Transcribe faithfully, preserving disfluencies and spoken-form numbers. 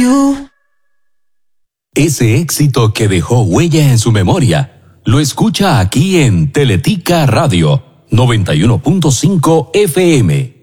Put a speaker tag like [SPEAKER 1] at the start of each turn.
[SPEAKER 1] you.
[SPEAKER 2] Ese éxito que dejó huella en su memoria, lo escucha aquí en Teletica Radio noventa y uno punto cinco F M.